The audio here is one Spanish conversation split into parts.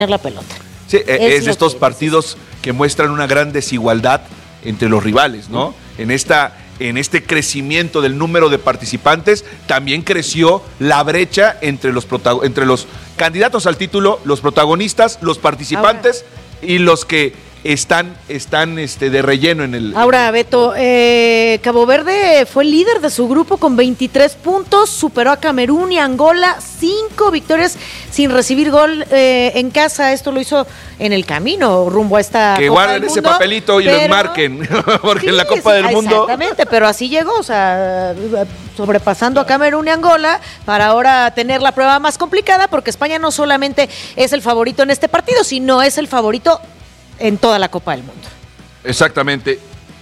la pelota. Sí, es de estos partidos que muestran una gran desigualdad entre los rivales, ¿no? En este crecimiento del número de participantes, también creció la brecha entre los candidatos al título, los protagonistas, los participantes y los que están de relleno en el... Ahora, Beto, Cabo Verde fue el líder de su grupo con 23 puntos, superó a Camerún y Angola, 5 victorias sin recibir gol en casa. Esto lo hizo en el camino rumbo a esta que Copa guarden del ese Mundo, papelito y lo enmarquen, porque en la Copa del Mundo... Exactamente, pero así llegó, o sea, sobrepasando a Camerún y Angola, para ahora tener la prueba más complicada, porque España no solamente es el favorito en este partido, sino es el favorito en toda la Copa del Mundo. Exactamente.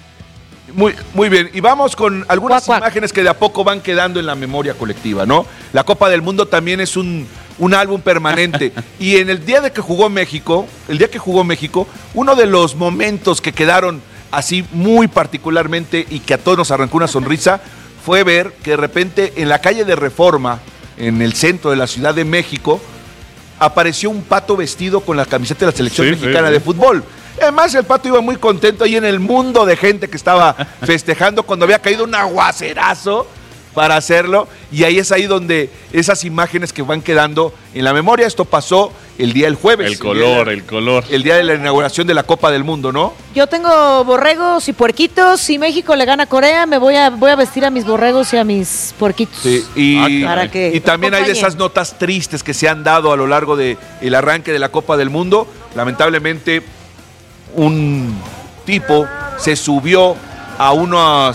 Muy bien. Y vamos con algunas imágenes que de a poco van quedando en la memoria colectiva, ¿no? La Copa del Mundo también es un álbum permanente. Y en el día que jugó México, uno de los momentos que quedaron así muy particularmente y que a todos nos arrancó una sonrisa, fue ver que de repente en la calle de Reforma, en el centro de la Ciudad de México, apareció un pato vestido con la camiseta de la selección mexicana de fútbol. Además, el pato iba muy contento ahí en el mundo de gente que estaba festejando cuando había caído un aguacerazo para hacerlo. Y ahí es ahí donde esas imágenes que van quedando en la memoria. Esto pasó el jueves. El color. El día de la inauguración de la Copa del Mundo, ¿no? Yo tengo borregos y puerquitos. Si México le gana a Corea, me voy a vestir a mis borregos y a mis puerquitos. Sí, y también hay de esas notas tristes que se han dado a lo largo del arranque de la Copa del Mundo. Lamentablemente, un tipo se subió a una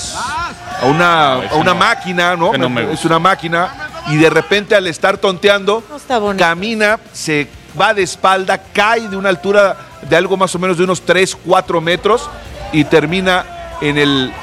máquina, ¿no? Es una máquina, y de repente al estar tonteando, camina, se va de espalda, cae de una altura de algo más o menos de unos 3-4 metros y termina en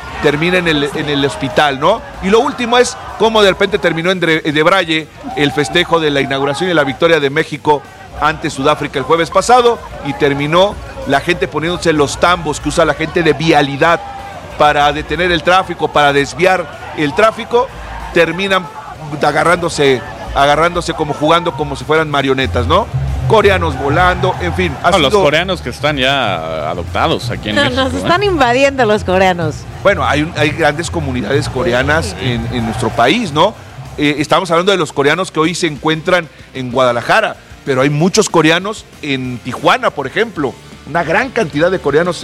el hospital, ¿no? Y lo último es cómo de repente terminó en Braille el festejo de la inauguración y la victoria de México ante Sudáfrica el jueves pasado, y terminó la gente poniéndose los tambos que usa la gente de vialidad para detener el tráfico, para desviar el tráfico. Terminan agarrándose como jugando como si fueran marionetas, ¿no? Coreanos volando, en fin. Los coreanos que están ya adoptados aquí en México. Nos están invadiendo los coreanos. Bueno, hay grandes comunidades coreanas en nuestro país, ¿no? Estamos hablando de los coreanos que hoy se encuentran en Guadalajara, pero hay muchos coreanos en Tijuana, por ejemplo. Una gran cantidad de coreanos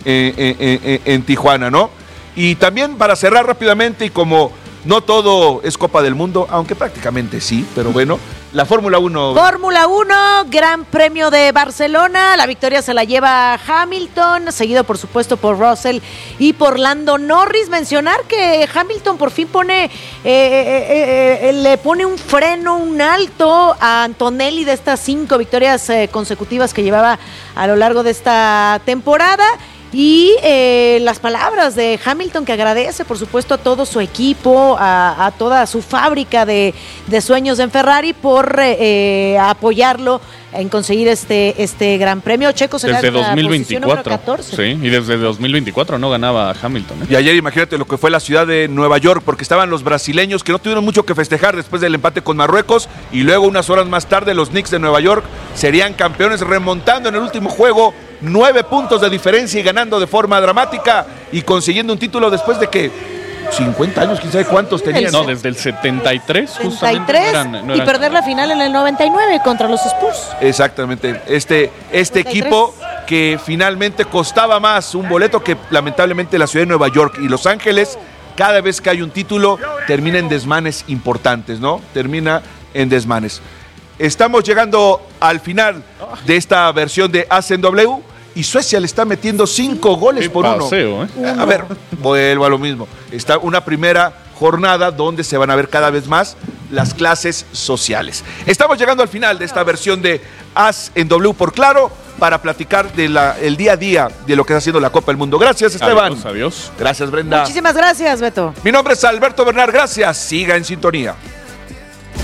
en Tijuana, ¿no? Y también, para cerrar rápidamente, y como no todo es Copa del Mundo, aunque prácticamente sí, pero bueno, la Fórmula 1. Fórmula 1, Gran Premio de Barcelona. La victoria se la lleva Hamilton, seguido por supuesto por Russell y por Lando Norris. Mencionar que Hamilton por fin le pone un freno, un alto a Antonelli de estas 5 victorias consecutivas que llevaba a lo largo de esta temporada. Y las palabras de Hamilton, que agradece por supuesto a todo su equipo, a toda su fábrica de sueños en Ferrari por apoyarlo en conseguir este gran premio. Checo será desde 2024. 14. Sí, y desde 2024 no ganaba Hamilton. Y ayer imagínate lo que fue la ciudad de Nueva York, porque estaban los brasileños que no tuvieron mucho que festejar después del empate con Marruecos, y luego unas horas más tarde los Knicks de Nueva York serían campeones, remontando en el último juego 9 puntos de diferencia y ganando de forma dramática y consiguiendo un título después de que 50 años, quién sabe cuántos tenían. No, desde el 73 justamente. Y perder la final en el 99 contra los Spurs. Exactamente. Este equipo que finalmente costaba más un boleto, que lamentablemente la ciudad de Nueva York y Los Ángeles, cada vez que hay un título, termina en desmanes importantes, ¿no? Termina en desmanes. Estamos llegando al final de esta versión de ACW y Suecia le está metiendo 5 goles por 1. A ver, vuelvo a lo mismo. Está una primera jornada donde se van a ver cada vez más las clases sociales. Estamos llegando al final de esta versión de As en W por Claro para platicar el día a día de lo que está haciendo la Copa del Mundo. Gracias, Esteban. Adiós. Gracias, Brenda. Muchísimas gracias, Beto. Mi nombre es Alberto Bernal. Gracias. Siga en sintonía.